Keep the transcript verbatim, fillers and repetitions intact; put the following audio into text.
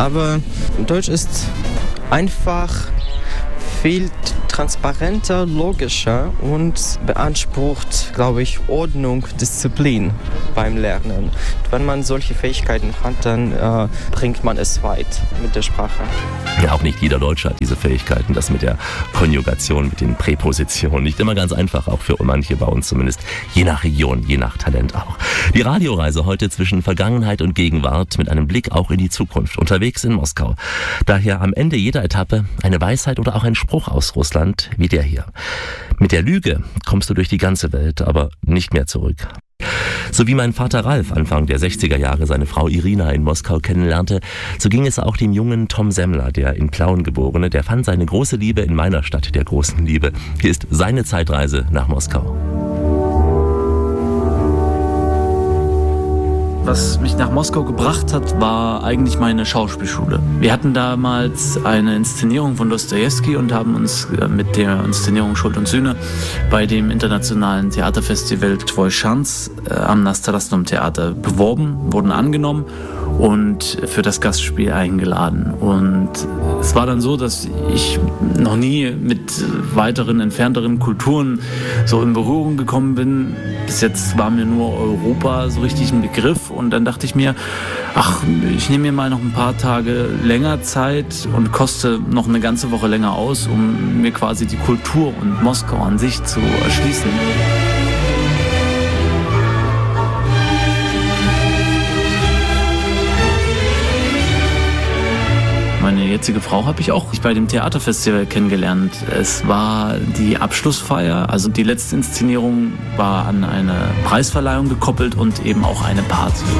Aber Deutsch ist einfach viel transparenter, logischer und beansprucht, glaube ich, Ordnung, Disziplin beim Lernen. Wenn man solche Fähigkeiten hat, dann äh, bringt man es weit mit der Sprache. Ja, auch nicht jeder Deutsche hat diese Fähigkeiten, das mit der Konjugation, mit den Präpositionen. Nicht immer ganz einfach, auch für manche bei uns zumindest, je nach Region, je nach Talent auch. Die Radioreise heute zwischen Vergangenheit und Gegenwart mit einem Blick auch in die Zukunft, unterwegs in Moskau. Daher am Ende jeder Etappe eine Weisheit oder auch ein Spruch aus Russland, wie der hier. Mit der Lüge kommst du durch die ganze Welt, aber nicht mehr zurück. So wie mein Vater Ralf Anfang der sechziger Jahre seine Frau Irina in Moskau kennenlernte, so ging es auch dem jungen Tom Semmler, der in Plauen geborene, der fand seine große Liebe in meiner Stadt der großen Liebe. Hier ist seine Zeitreise nach Moskau. Was mich nach Moskau gebracht hat, war eigentlich meine Schauspielschule. Wir hatten damals eine Inszenierung von Dostojewski und haben uns mit der Inszenierung Schuld und Sühne bei dem internationalen Theaterfestival Tvoi Shans am Nastrasnom Theater beworben, wurden angenommen und für das Gastspiel eingeladen. Und es war dann so, dass ich noch nie mit weiteren, entfernteren Kulturen so in Berührung gekommen bin. Bis jetzt war mir nur Europa so richtig ein Begriff. Und dann dachte ich mir, ach, ich nehme mir mal noch ein paar Tage länger Zeit und koste noch eine ganze Woche länger aus, um mir quasi die Kultur und Moskau an sich zu erschließen. Meine jetzige Frau habe ich auch bei dem Theaterfestival kennengelernt. Es war die Abschlussfeier, also die letzte Inszenierung war an eine Preisverleihung gekoppelt und eben auch eine Party.